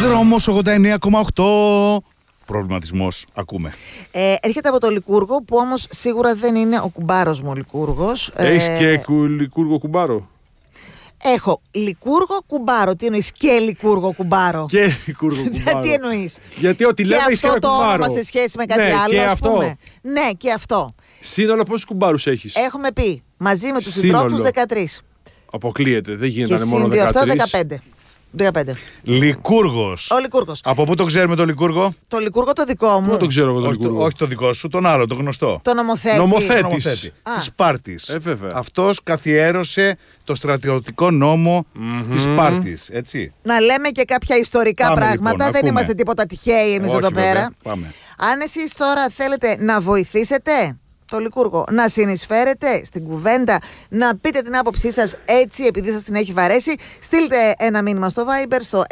Δρόμος 89,8. Προβληματισμός, ακούμε. Έρχεται από το Λικούργο, που όμως σίγουρα δεν είναι ο κουμπάρος μου ο Λικούργος. Έχεις και Λικούργο κουμπάρο? Έχω Λικούργο κουμπάρο. Τι εννοείς και Λικούργο κουμπάρο? Και Λικούργο κουμπάρο. Τι εννοείς? Γιατί ό,τι λέμε έχεις και ένα κουμπάρο. Και αυτό το όνομα σε σχέση με κάτι άλλο, και ας αυτό. πούμε. Ναι, και αυτό. Σύνολο πόσους κουμπάρους έχεις? Έχουμε πει μαζί με τους συντρόφους 13. Αποκλείεται, δεν γίνεται Και να είναι μόνο 13. αυτό 15. 15. Λικούργος. Ο Λικούργος. Από πού το ξέρουμε το Λικούργο? Το Λικούργο το δικό μου. Πού το ξέρω εγώ το Λικούργο? Όχι το δικό σου, τον άλλο, το γνωστό. Το νομοθέτη. Νομοθέτης. Της Σπάρτης. Βέβαια. Αυτός καθιέρωσε το στρατιωτικό νόμο της Σπάρτης, έτσι. Να λέμε και κάποια ιστορικά Πάμε, πράγματα. λοιπόν, δεν ακούμε. είμαστε τίποτα τυχαίοι εμείς Όχι, εδώ βέβαια. πέρα. Πάμε. Αν εσείς τώρα θέλετε να βοηθήσετε το Λικούργο, να συνεισφέρετε στην κουβέντα, να πείτε την άποψή σας έτσι επειδή σας την έχει βαρέσει, στείλτε ένα μήνυμα στο Viber στο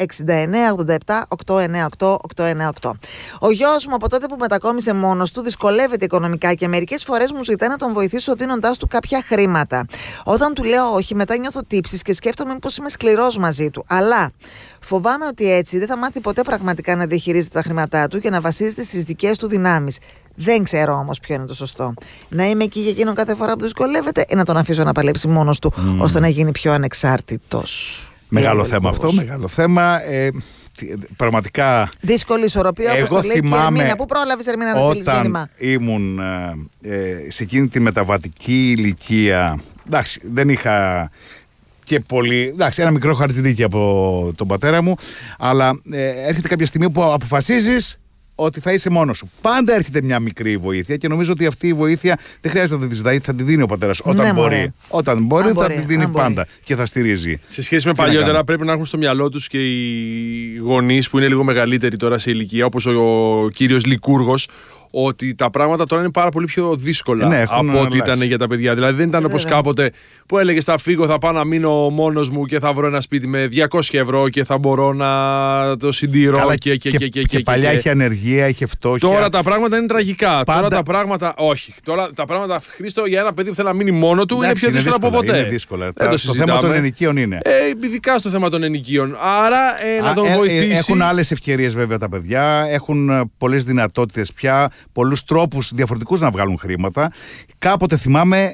6987-898-898. Ο γιος μου από τότε που μετακόμισε μόνος του δυσκολεύεται οικονομικά και μερικές φορές μου ζητάει να τον βοηθήσω δίνοντάς του κάποια χρήματα. Όταν του λέω όχι, μετά νιώθω τύψεις και σκέφτομαι πως είμαι σκληρός μαζί του. Αλλά φοβάμαι ότι έτσι δεν θα μάθει ποτέ πραγματικά να διαχειρίζεται τα χρήματά του και να βασίζεται στις δικές του δυνάμεις. Δεν ξέρω όμως ποιο είναι το σωστό. Να είμαι εκεί για εκείνον κάθε φορά που δυσκολεύεται ή να τον αφήσω να παλέψει μόνος του ώστε να γίνει πιο ανεξάρτητος? Μεγάλο θέμα αυτό, μεγάλο θέμα. Πραγματικά. Δύσκολη ισορροπία, όπως το λέει και η Ερμήνα. Πού πρόλαβες, Ερμήνα, να στείλεις μήνυμα? Όταν ήμουν σε εκείνη τη μεταβατική ηλικία, εντάξει, δεν είχα και πολύ, εντάξει, ένα μικρό χαρτζηλίκι από τον πατέρα μου, αλλά έρχεται κάποια στιγμή που αποφασίζεις ότι θα είσαι μόνος σου. Πάντα έρχεται μια μικρή βοήθεια και νομίζω ότι αυτή η βοήθεια δεν χρειάζεται να τη ζητάει, θα τη δίνει ο πατέρας όταν μπορεί. Όταν μπορεί θα τη δίνει πάντα και θα στηρίζει. Σε σχέση με παλιότερα, πρέπει να έχουν στο μυαλό τους και οι γονείς που είναι λίγο μεγαλύτεροι τώρα σε ηλικία, όπως ο κύριος Λικούργος, ότι τα πράγματα τώρα είναι πάρα πολύ πιο δύσκολα από ό,τι ήταν για τα παιδιά. Δηλαδή δεν ήταν όπως κάποτε που έλεγες θα φύγω, θα πάω να μείνω μόνος μου και θα βρω ένα σπίτι με 200 ευρώ και θα μπορώ να το συντηρώ. Καλά, και παλιά είχε ανεργία, είχε φτώχεια. Τώρα τα πράγματα είναι τραγικά. Τώρα τα πράγματα. Όχι. Τώρα τα πράγματα, Χρήστο, για ένα παιδί που θέλει να μείνει μόνο του είναι πιο δύσκολα από ποτέ. Είναι δύσκολα. Στο θέμα των ενοικίων είναι. Ειδικά στο θέμα των ενοικίων. Άρα να τον βοηθήσει. Έχουν άλλες ευκαιρίες βέβαια τα παιδιά. Έχουν πολλές δυνατότητες πια. Πολλούς τρόπους διαφορετικούς να βγάλουν χρήματα. Κάποτε θυμάμαι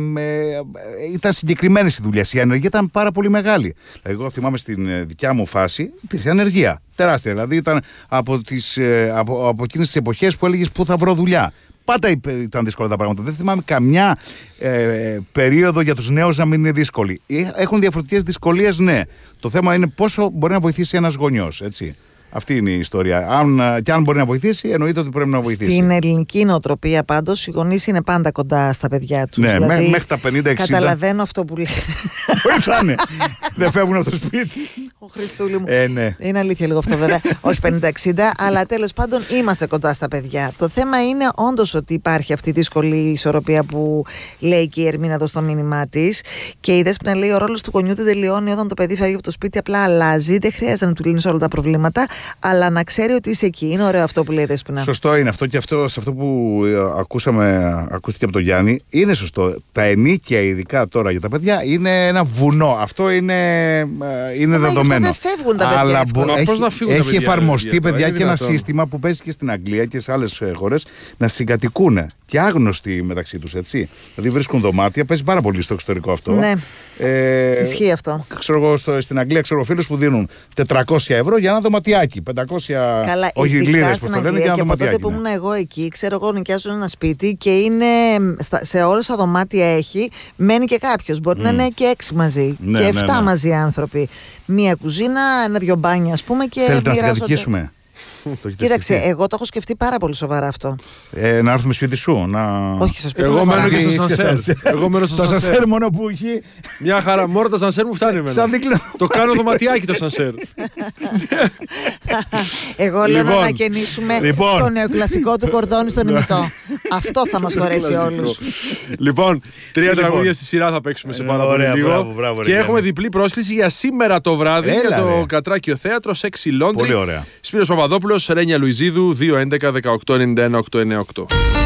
ήταν συγκεκριμένες οι δουλειές. Η ανεργία ήταν πάρα πολύ μεγάλη. Εγώ θυμάμαι στην δικιά μου φάση υπήρχε ανεργία τεράστια. Δηλαδή ήταν από εκείνες τις εποχές που έλεγες πού θα βρω δουλειά. Πάντα ήταν δύσκολα τα πράγματα. Δεν θυμάμαι καμιά περίοδο για τους νέους να μην είναι δύσκολη. Έχουν διαφορετικές δυσκολίες, ναι. Το θέμα είναι πόσο μπορεί να βοηθήσει ένας γονιός, έτσι. Αυτή είναι η ιστορία. Και αν μπορεί να βοηθήσει, εννοείται ότι πρέπει να βοηθήσει. Στην ελληνική νοοτροπία πάντως, οι γονείς είναι πάντα κοντά στα παιδιά τους. Ναι, δηλαδή, μέχρι τα 50-60. Καταλαβαίνω αυτό που λέει. Βοηθάνε. Δεν φεύγουν από το σπίτι. Ο Χριστούλη μου. Ναι. Είναι αλήθεια λίγο αυτό βέβαια. Όχι 50-60, αλλά τέλος πάντων είμαστε κοντά στα παιδιά. Το θέμα είναι όντως ότι υπάρχει αυτή η δύσκολη ισορροπία που λέει και η Ερμήνα εδώ στο μήνυμά της. Και η Δέσποινα λέει: ο ρόλος του γονιού δεν τελειώνει όταν το παιδί φεύγει από το σπίτι, απλά αλλάζει. Δεν χρειάζεται να του λύνεις όλα τα προβλήματα, αλλά να ξέρει ότι είσαι εκεί. Είναι ωραίο αυτό που λέει η Δέσποινα. Σωστό είναι αυτό, και αυτό, σε αυτό που ακούστηκε από τον Γιάννη, είναι σωστό. Τα ενίκια, ειδικά τώρα για τα παιδιά, είναι ένα βουνό. Αυτό είναι δεδομένο. Δεν φεύγουν τα παιδιά. Αλλά έχει εφαρμοστεί, παιδιά, και ένα σύστημα που παίζει και στην Αγγλία και σε άλλες χώρες να συγκατοικούν και άγνωστοι μεταξύ τους, έτσι. Δηλαδή βρίσκουν δωμάτια, παίζει πάρα πολύ στο εξωτερικό αυτό. Ναι. Ισχύει αυτό. Ξέρω εγώ, στην Αγγλία ξέρω φίλους που δίνουν 400 ευρώ για ένα δωματιάκι. 500 όχι λίρες, πώς το λένε, για ένα δωματιάκι. Από τότε που ήμουν εγώ εκεί, ξέρω εγώ, νοικιάζουν ένα σπίτι και είναι σε όλα τα δωμάτια έχει, μένει και κάποιος. Μπορεί να είναι και 6 μαζί και 7 μαζί άνθρωποι. Μία κουζίνα, ένα-δυο μπάνια, ας πούμε. Θέλετε να συγκατοικήσουμε? Κοίταξε, εγώ το έχω σκεφτεί πάρα πολύ σοβαρά αυτό. Να έρθουμε σπίτι σου. Όχι, στο σπίτι. Εγώ μένω και στο σανσέρ. Εγώ μένω στο σανσέρ μόνο που έχει. Μια χαρά. Μόνο το σανσέρ μου φτάνει εμένα. Το κάνω δωματιάκι το σανσέρ. Εγώ λέω να ανακαινήσουμε το νεοκλασικό του κορδόνι στον ημιτό. Αυτό θα μας χωρέσει όλους. Λοιπόν, 3 τραγούδια στη σειρά θα παίξουμε σε πάρα πολύ λίγο. Και έχουμε διπλή πρόσκληση για σήμερα το βράδυ για το Κατράκιο Θέατρο Sexy Laundry. Πολύ ωραία. Σπύρος Παπαδόπουλος, Ρένια Λουιζίδου, 211-1891-898.